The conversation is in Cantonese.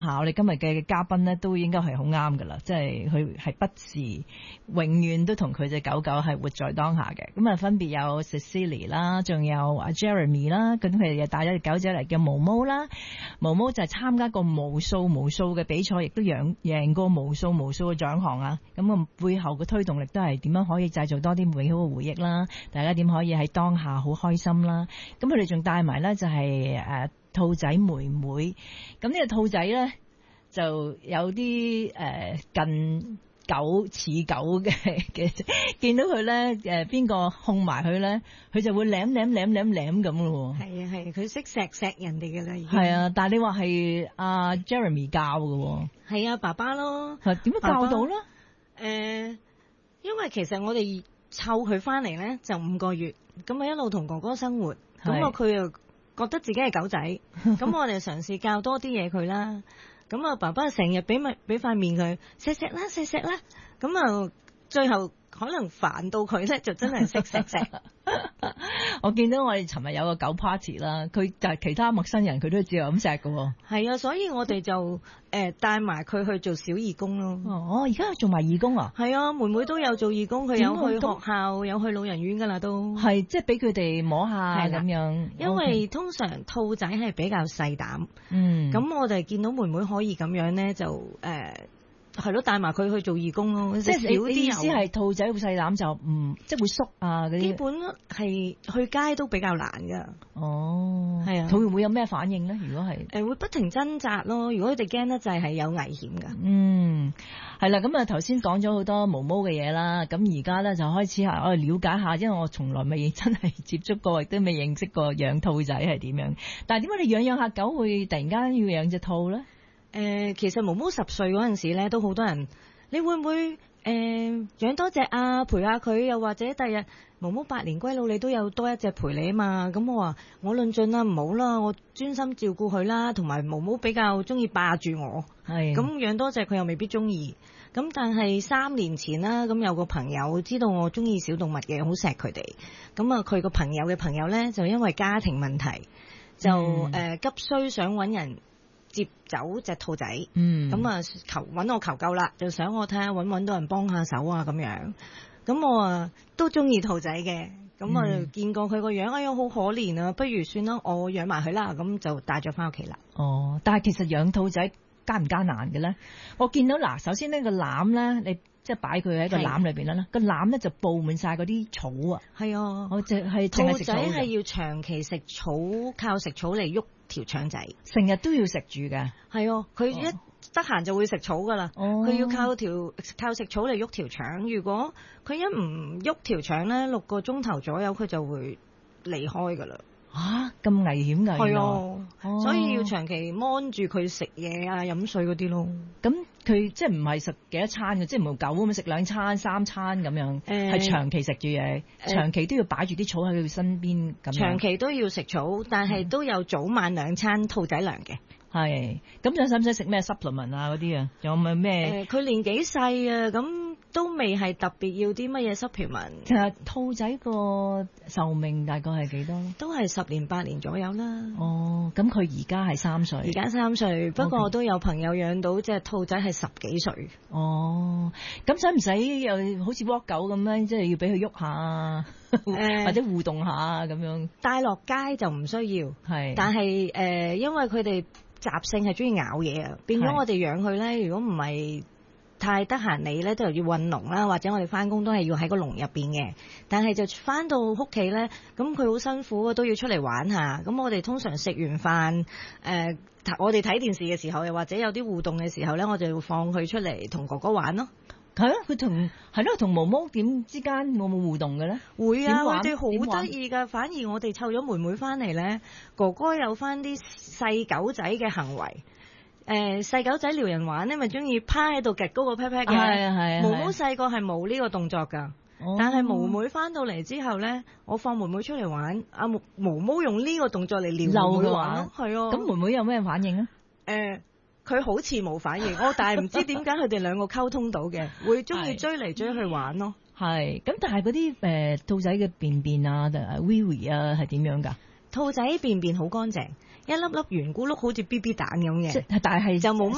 我哋今日嘅嘉賓咧都應該係好啱噶啦，即係佢係不時永遠都同佢隻狗狗係活在當下嘅。咁啊，分別有 Cecily 啦，仲有阿 Jeremy 啦，咁佢哋又帶咗隻狗仔嚟叫毛毛啦。毛毛就係參加過無數嘅比賽，亦都贏過無數嘅獎項啊。咁啊，背後嘅推動力都係點樣可以製造多啲美好嘅回憶啦？大家點可以喺當下好開心啦？咁佢哋仲帶埋咧就係兔仔妹妹，咁呢個兔仔咧就有啲近狗似狗嘅，見到佢咧邊個控埋佢咧，佢就會舐咁咯。 係啊係，佢識錫人哋㗎啦。 係啊，但係你話係阿 Jeremy 教㗎。 係啊，爸爸咯。 係點樣教到咧？ 因為其實我哋湊佢翻嚟咧就5個月，咁啊一路同哥哥生活，咁佢又覺得自己係狗仔，咁我哋嘗試教多啲嘢佢啦。咁啊，爸爸成日俾塊面佢錫啦，咁啊最後可能煩到佢咧，就真係識錫。 我見到我哋尋日有個狗 party 啦，佢就係其他陌生人佢都知道咁錫㗎。 係啊，所以我哋就帶埋佢去做小義工咯。 哦，而家做埋義工啊？係啊，妹妹都有做義工，佢有去學校，有去老人院㗎啦都。 係，即係俾佢哋摸下咁樣。 因為通常兔仔係比較細膽，咁我哋見到妹妹可以咁樣咧，就係咯，帶埋佢去做義工咯。 即係少啲意思係兔仔會細膽就唔即係會縮啊嗰啲。 基本係去街都比較難㗎。 哦， 係啊。 佢會唔會有咩反應咧？如果係會不停掙扎咯。如果佢哋驚得滯係有危險㗎。 係啦。咁啊頭先講咗好多毛毛嘅嘢啦。咁而家咧就開始我哋了解下，因為我從來未真係接觸過，亦都未認識過養兔仔係點樣。但係點解你養下狗會突然間要養隻兔咧？ 其實毛毛10歲嗰陣時咧，都好多人，你會唔會養多隻啊？陪下佢，又或者第日毛毛8年歸老，你都有多一隻陪你啊嘛？咁我話我論盡啦，唔好啦，我專心照顧佢啦。同埋毛毛比較中意霸住我，咁養多隻佢又未必中意。咁但係3年前啦，咁有個朋友知道我中意小動物嘅，好錫佢哋。咁啊，佢個朋友嘅朋友咧，就因為家庭問題，就急需想揾人接走隻兔仔，咁啊揾我求救啦，就想我睇下揾到人幫下手啊咁樣。咁我啊都中意兔仔嘅，咁啊見過佢個樣，哎呀好可憐啊，不如算啦，我養埋佢啦，咁就帶咗翻屋企啦。 哦，但係其實養兔仔艱唔艱難嘅咧？我見到嗱，首先呢個籃咧，你即係擺佢喺個籃裏邊啦，個籃咧就佈滿晒嗰啲草啊。係啊，我就係兔仔係要長期食草，靠食草嚟喐條腸仔， 成日都要食住嘅。係啊， 佢一得閒就會食草噶啦。佢要靠食草嚟喐條腸。如果佢一唔喐條腸咧，6個鐘頭左右佢就會離開噶啦。咁危險㗎？係啊，所以要長期 mon 住佢食嘢啊、飲水嗰啲咯。 咁佢即係唔係食幾多餐嘅，即係唔係狗咁樣食2餐3餐咁樣，係長期食住嘢，長期都要擺住啲草喺佢身邊咁樣。長期都要食草，但係都有早晚2餐兔仔糧嘅。係，咁使唔使食咩 supplement 啊嗰啲啊？有冇咩？佢年紀細啊，咁都未係特別要啲乜嘢 supplement。其實兔仔個壽命大概係幾多咧？都係10年8年左右啦。哦，咁佢而家係3歲。而家3歲，不過我都有朋友養到隻兔仔係10幾歲。哦，咁使唔使又好似 walk 狗咁樣，即係要俾佢喐下或者互動下咁樣？帶落街就唔需要，係，但係因為佢哋習性係中意咬嘢啊，變咗我哋養佢咧，如果唔係太得閒理咧，都要運籠啦，或者我哋翻工都係要喺個籠入邊嘅。但係就翻到屋企咧，咁佢好辛苦啊，都要出嚟玩下。咁我哋通常食完飯，我哋睇電視嘅時候，又或者有啲互動嘅時候咧，我就會放佢出嚟同哥哥玩咯。係啊，佢同毛毛點之間冇冇互動嘅咧？會啊，佢哋好得意噶。反而我哋湊咗妹妹翻嚟咧，哥哥有翻啲細狗仔嘅行為。細狗仔撩人玩咧，咪中意趴喺度夾高個 pat pat 嘅。係啊係啊。毛毛細個係冇呢個動作噶，但係毛妹翻到嚟之後咧，我放妹妹出嚟玩，阿毛毛用呢個動作嚟撩妹妹玩。係啊。咁妹妹有咩反應啊？佢好似冇反應，但係唔知點解佢哋兩個溝通到嘅，會中意追嚟追去玩咯。係，咁但係嗰啲兔仔嘅便便啊，wee wee 啊，係點樣㗎？兔仔便便好乾淨，一粒粒圓咕碌，好似 BB 蛋咁嘅。但係就冇乜